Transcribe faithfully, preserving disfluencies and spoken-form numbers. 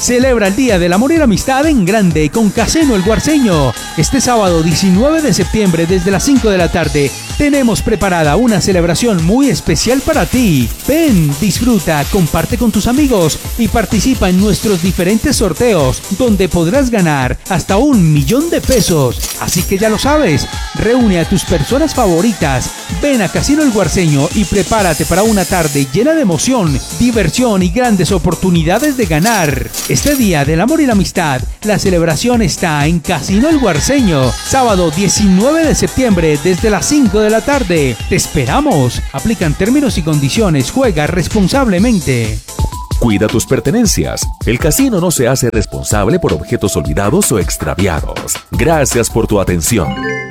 Celebra el Día del Amor y la Amistad en grande con Casino El Guarceño. Este sábado diecinueve de septiembre desde las cinco de la tarde tenemos preparada una celebración muy especial para ti. Ven, disfruta, comparte con tus amigos y participa en nuestros diferentes sorteos donde podrás ganar hasta un millón de pesos. Así que ya lo sabes, reúne a tus personas favoritas, ven a Casino El Guarceño y prepárate para una tarde llena de emoción, diversión y grandes oportunidades de ganar. Este Día del Amor y la Amistad, la celebración está en Casino El Guarceño, sábado diecinueve de septiembre desde las cinco de la tarde. ¡Te esperamos! Aplican términos y condiciones, juega responsablemente. Cuida tus pertenencias. El casino no se hace responsable por objetos olvidados o extraviados. Gracias por tu atención.